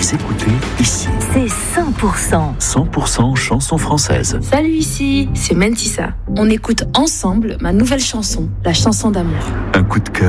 les écoutez ici. C'est 100%. 100% chansons françaises. Salut, ici, c'est Mentissa. On écoute ensemble ma nouvelle chanson, la chanson d'amour. Un coup de cœur